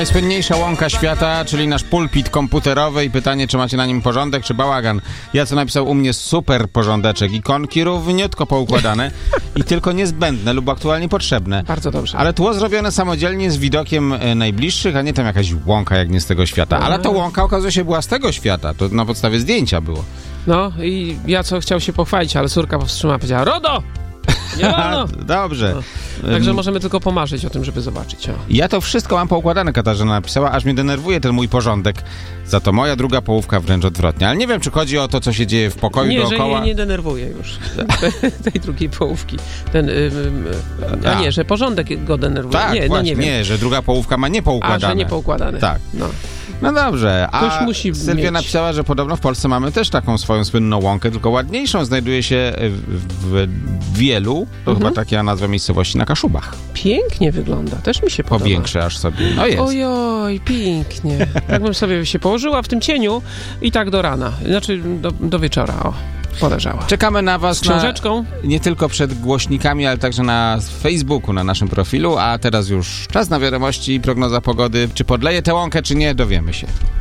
Najsłynniejsza łąka świata, czyli nasz pulpit komputerowy i pytanie, czy macie na nim porządek, czy bałagan. Ja co napisał u mnie super porządeczek, ikonki równiutko poukładane i tylko niezbędne lub aktualnie potrzebne. Bardzo dobrze. Ale tło zrobione samodzielnie z widokiem najbliższych, a nie tam jakaś łąka jak nie z tego świata. Ale to łąka okazuje się była z tego świata, to na podstawie zdjęcia było. No i ja co chciał się pochwalić, ale córka powstrzymała, powiedziała: RODO! Nie wolno! Dobrze. No. Także możemy tylko pomarzyć o tym, żeby zobaczyć. O. Ja to wszystko mam poukładane, Katarzyna napisała, aż mnie denerwuje ten mój porządek. Za to moja druga połówka wręcz odwrotnie. Ale nie wiem, czy chodzi o to, co się dzieje w pokoju dookoła. Nie, że jej nie denerwuje już tej drugiej połówki. Że porządek go denerwuje. Tak, nie, właśnie, nie wiem. Nie, że druga połówka ma niepoukładane. A, że niepoukładane. Tak. No dobrze, a Sylwia napisała, że podobno w Polsce mamy też taką swoją słynną łąkę, tylko ładniejszą. Znajduje się w Wielu, to chyba taka nazwa miejscowości, na Kaszubach. Pięknie wygląda, też mi się podoba. Powiększę aż sobie, no jest. Ojoj, pięknie. Tak bym sobie się położyła w tym cieniu i tak do rana, znaczy do wieczora, poleżała. Czekamy na was z książeczką. Nie tylko przed głośnikami, ale także na Facebooku, na naszym profilu, a teraz już czas na wiadomości i prognoza pogody. Czy podleje tę łąkę, czy nie, dowiemy się.